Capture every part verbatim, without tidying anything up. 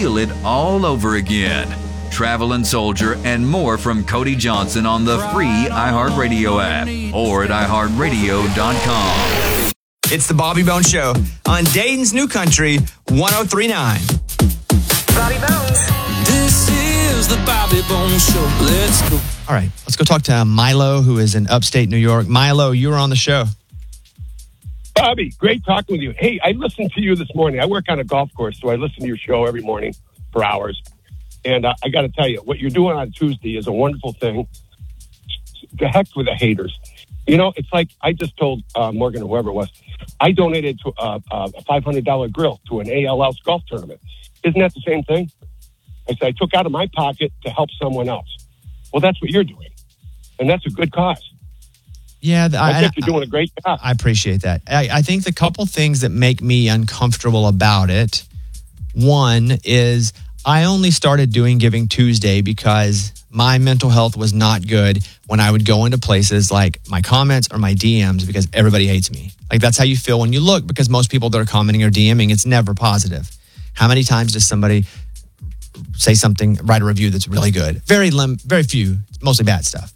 feel it all over again. Traveling Soldier and more from Cody Johnson on the free iHeartRadio app or at i heart radio dot com. It's the Bobby Bones Show on Dayton's New Country one oh three point nine. Bobby Bones. This is the Bobby Bones Show. Let's go. All right, let's go talk to Milo, who is in upstate New York. Milo, you were on the show. Bobby, great talking with you. Hey, I listened to you this morning. I work on a golf course, so I listen to your show every morning for hours. And uh, I got to tell you, what you're doing on Tuesday is a wonderful thing. The heck with the haters. You know, it's like I just told uh, Morgan or whoever it was, I donated to uh, uh, a five hundred dollars grill to an A L L golf tournament. Isn't that the same thing? I said, I took out of my pocket to help someone else. Well, that's what you're doing. And that's a good cause. Yeah, the, I, I think you're doing a great job. I appreciate that. I, I think the couple things that make me uncomfortable about it, one is I only started doing Giving Tuesday because my mental health was not good when I would go into places like my comments or my D Ms because everybody hates me. Like that's how you feel when you look, because most people that are commenting or DMing, it's never positive. How many times does somebody say something, write a review that's really good? Very lim- very few, mostly bad stuff.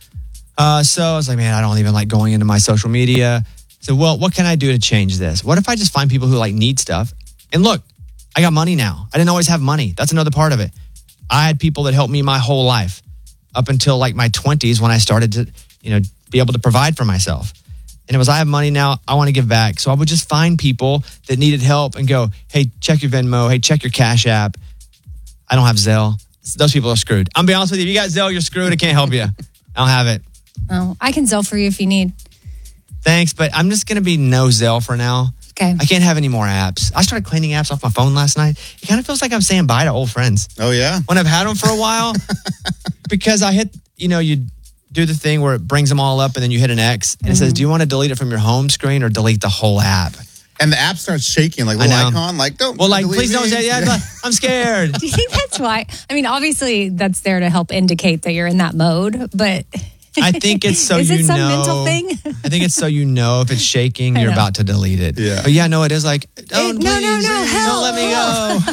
Uh, so I was like, man, I don't even like going into my social media. So, well, what can I do to change this? What if I just find people who like need stuff? And look, I got money now. I didn't always have money. That's another part of it. I had people that helped me my whole life up until like my twenties when I started to, you know, be able to provide for myself. And it was, I have money now. I want to give back. So I would just find people that needed help and go, hey, check your Venmo. Hey, check your Cash App. I don't have Zelle. Those people are screwed. I'm be honest with you. If you got Zelle, you're screwed. I can't help you. I don't have it. Oh, I can Zelle for you if you need. Thanks, but I'm just going to be no Zelle for now. Okay. I can't have any more apps. I started cleaning apps off my phone last night. It kind of feels like I'm saying bye to old friends. Oh, yeah? When I've had them for a while, because I hit, you know, you do the thing where it brings them all up and then you hit an X and mm-hmm. it says, do you want to delete it from your home screen or delete the whole app? And the app starts shaking, like little icon, like, don't. Well, like, delete please don't say that. Yeah. I'm scared. Do you think that's why? I mean, obviously, that's there to help indicate that you're in that mode, but I think it's so is you it some know. mental thing? I think it's so you know if it's shaking, you're about to delete it. Yeah. But yeah, no, it is like, don't it, please, no, no, no, don't let me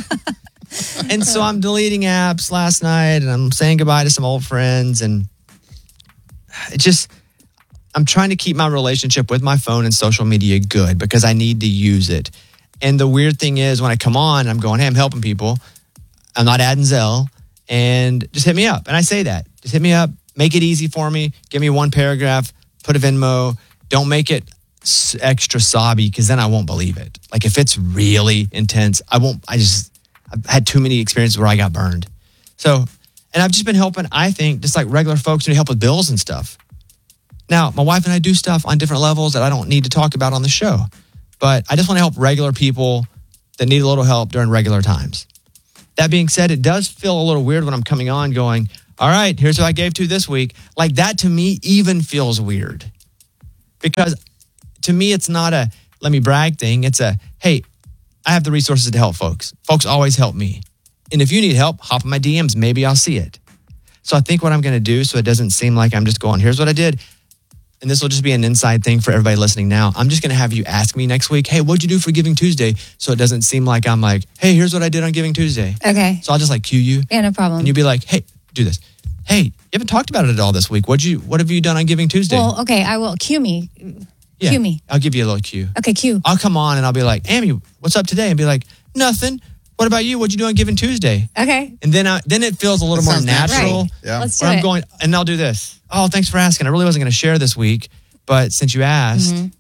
go. And so I'm deleting apps last night, and I'm saying goodbye to some old friends, and it just. I'm trying to keep my relationship with my phone and social media good because I need to use it. And the weird thing is when I come on, I'm going, hey, I'm helping people. I'm not adding Zelle. And just hit me up. And I say that. Just hit me up. Make it easy for me. Give me one paragraph. Put a Venmo. Don't make it extra sobby because then I won't believe it. Like if it's really intense, I won't, I just, I've had too many experiences where I got burned. So, and I've just been helping, I think, just like regular folks who need help with bills and stuff. Now, my wife and I do stuff on different levels that I don't need to talk about on the show. But I just want to help regular people that need a little help during regular times. That being said, it does feel a little weird when I'm coming on going, all right, here's what I gave to this week. Like that to me even feels weird. Because to me, it's not a let me brag thing. It's a, hey, I have the resources to help folks. Folks always help me. And if you need help, hop in my D Ms. Maybe I'll see it. So I think what I'm going to do so it doesn't seem like I'm just going, here's what I did. And this will just be an inside thing for everybody listening now. I'm just going to have you ask me next week, hey, what'd you do for Giving Tuesday? So it doesn't seem like I'm like, hey, here's what I did on Giving Tuesday. Okay. So I'll just like cue you. Yeah, no problem. And you'll be like, hey, do this. Hey, you haven't talked about it at all this week. What'd you, what have you done on Giving Tuesday? Well, okay, I will. Cue me. Yeah, cue me. I'll give you a little cue. Okay, cue. I'll come on and I'll be like, Amy, what's up today? And be like, nothing. What about you? What'd you do on Giving Tuesday? Okay. And then I, then it feels a little That more sounds natural. Right. Yeah. Let's do Where it. I'm going, and I'll do this. Oh, thanks for asking. I really wasn't going to share this week. But since you asked, mm-hmm.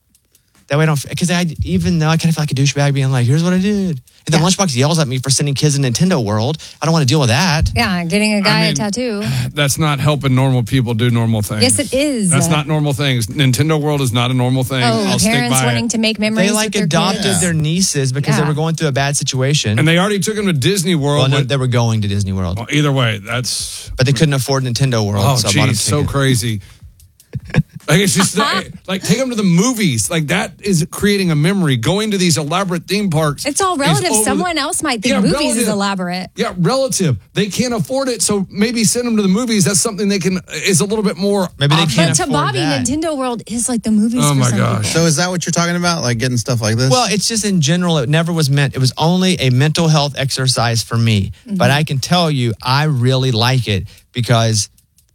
that way I don't, because I, even though I kind of feel like a douchebag being like, here's what I did. And then yeah. Lunchbox yells at me for sending kids to Nintendo World. I don't want to deal with that. Yeah, getting a guy I mean, a tattoo. That's not helping normal people do normal things. Yes, it is. That's not normal things. Nintendo World is not a normal thing. Oh, I'll stick parents by wanting it. to make memories They like with their adopted kids. their nieces because Yeah. they were going through a bad situation. And they already took them to Disney World. well, no, with- they were going to Disney World. well, either way, that's... But they couldn't afford Nintendo World. Oh, so I bought them geez, so tickets. crazy. Like it's just like take them to the movies. Like that is creating a memory. Going to these elaborate theme parks. It's all relative. Someone the, else might think yeah, movies relative. is elaborate. Yeah, relative. They can't afford it, so maybe send them to the movies. That's something they can is a little bit more. Maybe they can't But to afford Bobby, that. Nintendo World is like the movies. Oh for my some gosh! people. So is that what you're talking about? Like getting stuff like this? Well, it's just in general. It never was meant. It was only a mental health exercise for me. Mm-hmm. But I can tell you, I really like it because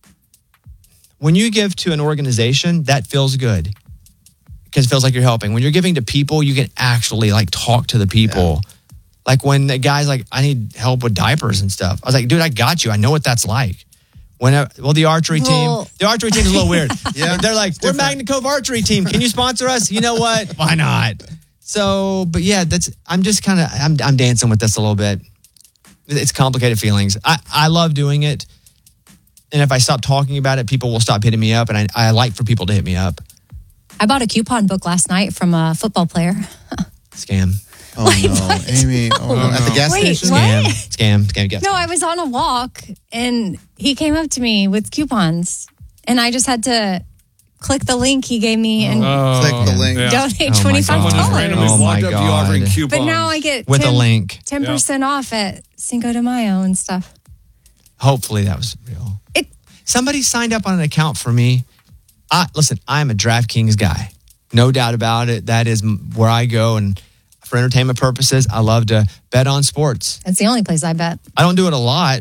when you give to an organization, that feels good because it feels like you're helping. When you're giving to people, you can actually like talk to the people. Yeah. Like when the guy's like, I need help with diapers and stuff. I was like, dude, I got you. I know what that's like. When I, well, the archery well, team, the archery team is a little weird. Yeah, they're like, we're Magna Cove archery team. Can you sponsor us? You know what? Why not? So, but yeah, that's. I'm just kind of. I'm. I'm dancing with this a little bit. It's complicated feelings. I. I love doing it, and if I stop talking about it, people will stop hitting me up, and I. I like for people to hit me up. I bought a coupon book last night from a football player. Scam. Oh Wait, no, what? Amy! Oh, no. At the gas Wait, station. what? Scam. Scam. Scam. Scam. No, I was on a walk and he came up to me with coupons, and I just had to click the link he gave me and Oh, click the link. yeah. donate Oh, my twenty-five God. Someone just dollars. randomly Oh, walked my up to you God. offering coupons. But now I get With a ten, link. ten percent off at Cinco de Mayo and stuff. Hopefully that was real. It Somebody signed up on an account for me. I listen. I'm a DraftKings guy, no doubt about it. That is where I go, and for entertainment purposes, I love to bet on sports. That's the only place I bet. I don't do it a lot.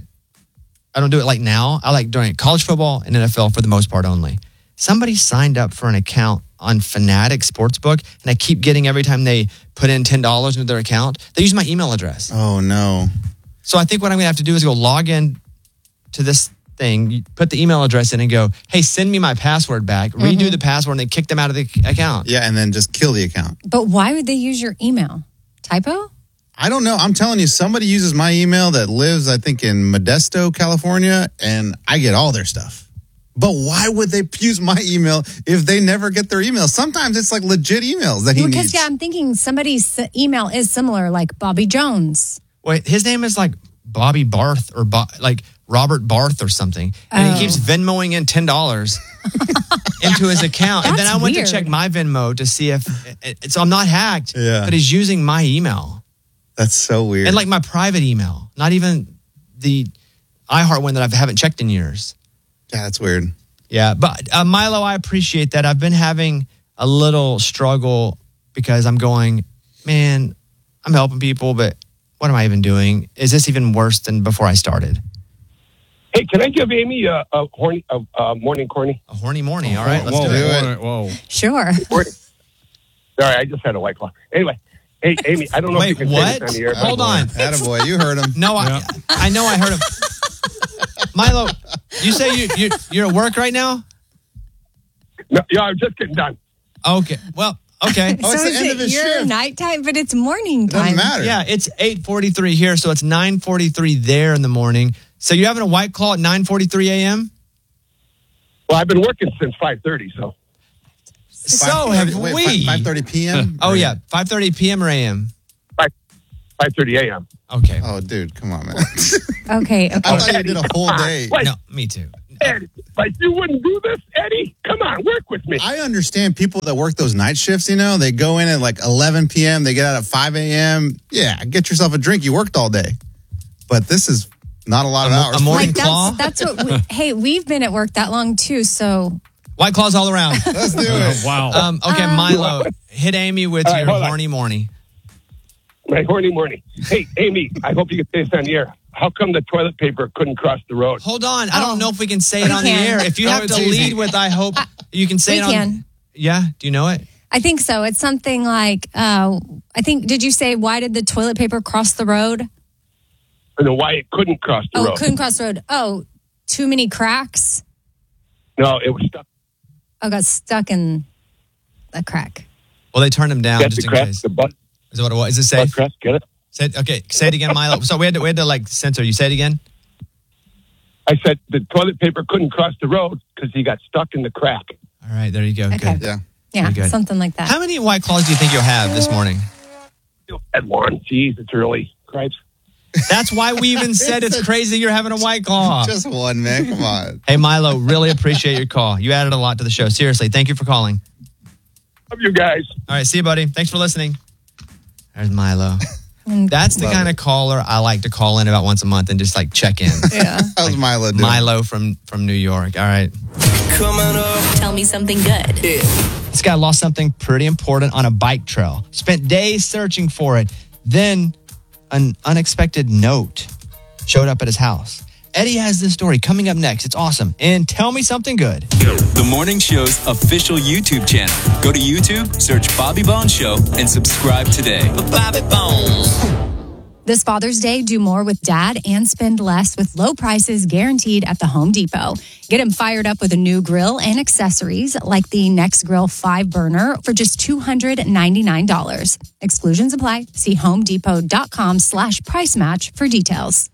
I don't do it like now. I like doing college football and N F L for the most part only. Somebody signed up for an account on Fanatic Sportsbook, and I keep getting every time they put in ten dollars into their account, they use my email address. Oh no! So I think what I'm going to have to do is go log in to this thing, you put the email address in and go, hey, send me my password back, mm-hmm. redo the password, and then kick them out of the account. Yeah, and then just kill the account. But why would they use your email? Typo? I don't know. I'm telling you, somebody uses my email that lives, I think, in Modesto, California, and I get all their stuff. But why would they use my email if they never get their email? Sometimes it's like legit emails that he because, needs. yeah, I'm thinking somebody's email is similar, like Bobby Jones. Wait, his name is like Bobby Barth or Bo- like Robert Barth or something. And oh. he keeps Venmoing in ten dollars into his account. And then I went weird. to check my Venmo to see if, it, so I'm not hacked, Yeah. but he's using my email. That's so weird. And like my private email, not even the iHeart one that I haven't checked in years. Yeah, that's weird. Yeah, but uh, Milo, I appreciate that. I've been having a little struggle because I'm going, man, I'm helping people, but what am I even doing? Is this even worse than before I started? Hey, can I give Amy a, a horny, a, a morning corny? A horny morning. All right, let's whoa, do it. Whoa, whoa. Sure. Sorry, I just had a White Claw. Anyway, hey, Amy, I don't know Wait, if you can what? say this on the air. Hold on. Attaboy, you heard him. No, I, Yeah. I know I heard him. Milo, you say you, you, you're at work right now? No, yeah, I'm just getting done. Okay, well, okay. Oh, it's so the is end it of his your shift. nighttime, but it's morning time. Doesn't matter. Yeah, it's eight forty-three here, so it's nine forty-three there in the morning. So you're having a White Claw at nine forty-three a.m.? Well, I've been working since five thirty, so. So have Wait, we. five thirty p.m.? Oh, yeah, five thirty p.m. or a.m.? five thirty a.m. Okay. Oh, dude, come on, man. Okay, okay. I thought you did a whole day. Wait, No, me too. Eddie, like you wouldn't do this, Eddie? Come on, work with me. I understand people that work those night shifts, you know, they go in at like eleven p.m., they get out at five a.m. Yeah, get yourself a drink. You worked all day. But this is not a lot of A mo- hours. a morning Like claw? that's that's what. We, hey, we've been at work that long too, so White Claws all around. Let's do it. Wow. Um, okay, Milo, hit Amy with All right, your hold on. horny morning. My horny morning. Hey, Amy, I hope you can say this on the air. How come the toilet paper couldn't cross the road? Hold on. I Oh. don't know if we can say it We on can. the air. If you No, have it's to easy. lead with I hope, you can say we it on. can. Yeah, do you know it? I think so. It's something like, uh, I think. Did you say why did the toilet paper cross the road? I don't know why it couldn't cross the Oh, road. it couldn't cross the road. Oh, too many cracks. No, it was stuck. Oh, got stuck in a crack. Well, they turned him down Get just the in crack, case. the butt, Is that what it was? Is it butt safe? crack, get it? Say it, okay, say it again, Milo. So we had to, we had to like censor. You say it again. I said the toilet paper couldn't cross the road because he got stuck in the crack. All right, there you go. Okay. Good. Yeah. Yeah, Very good. something like that. How many White Claws do you think you'll have this morning? At one, geez, it's early. Cripes. That's why we even said it's crazy you're having a White Claw. Just one, man. Come on. Hey, Milo, really appreciate your call. You added a lot to the show. Seriously, thank you for calling. Love you guys. All right, see you, buddy. Thanks for listening. There's Milo. That's the Love kind it. of caller I like to call in about once a month and just like check in. Yeah. How's Milo doing? Milo from, from New York. All right. Coming up. Tell me something good. This guy lost something pretty important on a bike trail. Spent days searching for it. Then an unexpected note showed up at his house. Eddie has this story coming up next. It's awesome. And Tell Me Something Good. The morning show's official YouTube channel. Go to YouTube, search Bobby Bones Show, and subscribe today. Bobby Bones. This Father's Day, do more with Dad and spend less with low prices guaranteed at the Home Depot. Get him fired up with a new grill and accessories like the Next Grill five burner for just two hundred ninety-nine dollars. Exclusions apply. See homedepot.com slash price match for details.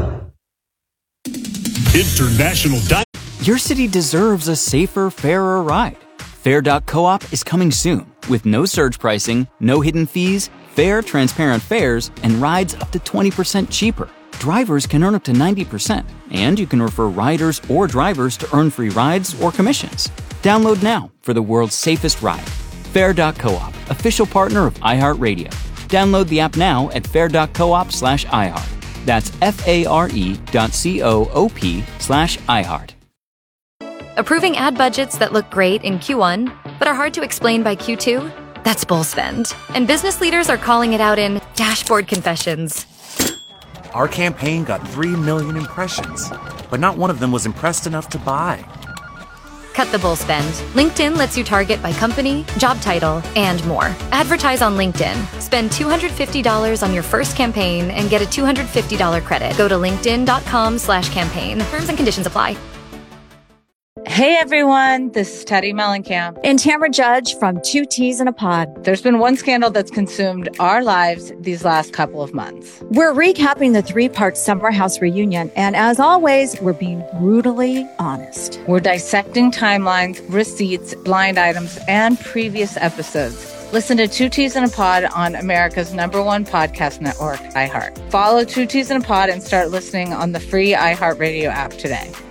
International Di- Your city deserves a safer, fairer ride. Fair dot coop is coming soon with no surge pricing, no hidden fees, fair, transparent fares, and rides up to twenty percent cheaper. Drivers can earn up to ninety percent, and you can refer riders or drivers to earn free rides or commissions. Download now for the world's safest ride. Fair dot coop, official partner of iHeartRadio. Download the app now at fair dot coop slash iHeart. That's F-A-R-E dot C-O-O-P slash iHeart. Approving ad budgets that look great in Q one, but are hard to explain by Q two? That's bull spend. And business leaders are calling it out in dashboard confessions. Our campaign got three million impressions, but not one of them was impressed enough to buy. Cut the bull spend. LinkedIn lets you target by company, job title, and more. Advertise on LinkedIn. Spend two hundred fifty dollars on your first campaign and get a two hundred fifty dollars credit. Go to linkedin.com slash campaign. Terms and conditions apply. Hey everyone, this is Teddy Mellencamp and Tamara Judge from Two Teas in a Pod. There's been one scandal that's consumed our lives these last couple of months. We're recapping the three-part Summer House reunion, and as always, we're being brutally honest. We're dissecting timelines, receipts, blind items, and previous episodes. Listen to Two Teas in a Pod on America's number one podcast network, iHeart. Follow Two Teas in a Pod and start listening on the free iHeartRadio app today.